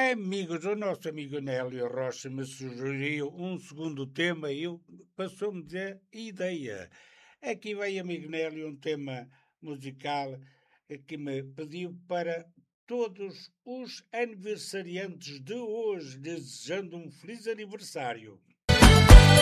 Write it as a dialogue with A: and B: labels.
A: Amigos, o nosso amigo Nélio Rocha me sugeriu um segundo tema e passou-me a ideia. Aqui vai, amigo Nélio, um tema musical que me pediu para todos os aniversariantes de hoje, desejando um feliz aniversário.